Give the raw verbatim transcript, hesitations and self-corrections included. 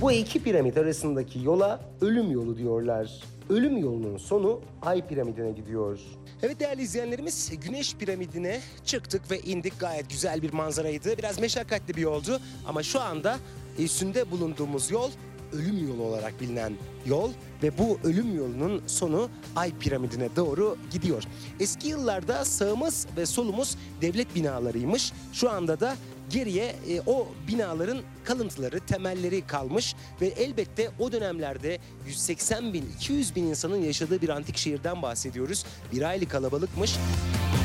Bu iki piramit arasındaki yola ölüm yolu diyorlar. Ölüm yolunun sonu Ay piramidine gidiyor. Evet değerli izleyenlerimiz, Güneş piramidine çıktık ve indik. Gayet güzel bir manzaraydı. Biraz meşakkatli bir yoldu ama şu anda üstünde bulunduğumuz yol ölüm yolu olarak bilinen yol ve bu ölüm yolunun sonu Ay piramidine doğru gidiyor. Eski yıllarda sağımız ve solumuz devlet binalarıymış. Şu anda da geriye e, o binaların kalıntıları, temelleri kalmış ve elbette o dönemlerde yüz seksen bin, iki yüz bin insanın yaşadığı bir antik şehirden bahsediyoruz. Bir hayli kalabalıkmış.